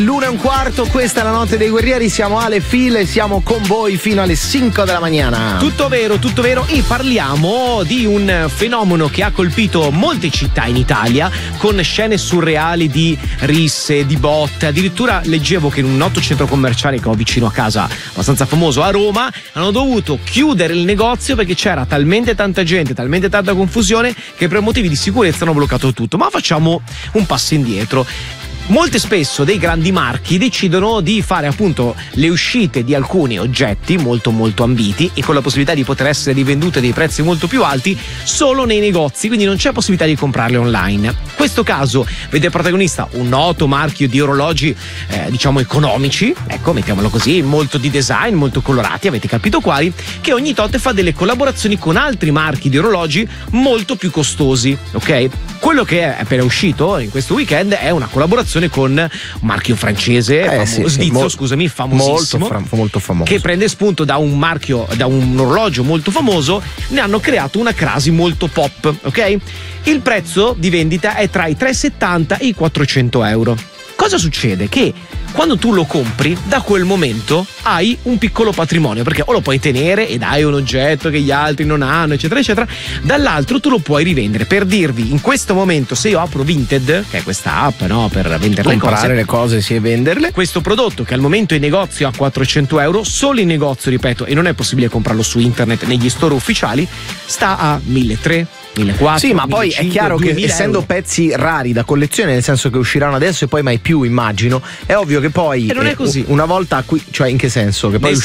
1:15, questa è la notte dei guerrieri, siamo Ale e Phil e siamo con voi fino alle 5 della mattina. Tutto vero e parliamo di un fenomeno che ha colpito molte città in Italia con scene surreali di risse, di botte. Addirittura leggevo che in un noto centro commerciale che ho vicino a casa, abbastanza famoso a Roma, hanno dovuto chiudere il negozio perché c'era talmente tanta gente, talmente tanta confusione che per motivi di sicurezza hanno bloccato tutto. Ma facciamo un passo indietro. Molto spesso dei grandi marchi decidono di fare appunto le uscite di alcuni oggetti molto ambiti e con la possibilità di poter essere rivenduti a dei prezzi molto più alti solo nei negozi, quindi non c'è possibilità di comprarle online. Questo caso vede protagonista un noto marchio di orologi diciamo economici, ecco, mettiamolo così, molto di design, molto colorati, avete capito quali, che ogni tot fa delle collaborazioni con altri marchi di orologi molto più costosi, ok? Quello che è appena uscito in questo weekend è una collaborazione con un marchio francese, svizzero, scusami, famosissimo, molto famoso, che prende spunto da un marchio, da un orologio molto famoso. Ne hanno creato una crasi molto pop, ok? Il prezzo di vendita è tra i 370 e i 400 euro. Cosa succede? Che quando tu lo compri, da quel momento hai un piccolo patrimonio, perché o lo puoi tenere ed hai un oggetto che gli altri non hanno, eccetera eccetera, dall'altro tu lo puoi rivendere. Per dirvi, in questo momento, se io apro Vinted, che è questa app, no, per vendere comprare le cose sì, e venderle, questo prodotto che al momento in negozio a 400 euro, solo in negozio, ripeto, e non è possibile comprarlo su internet negli store ufficiali, sta a 1.300, 1.400. Sì, ma poi è chiaro che essendo euro, pezzi rari da collezione, nel senso che usciranno adesso e poi mai più, immagino, è ovvio che poi e non è così. Una volta cioè in che senso? Che poi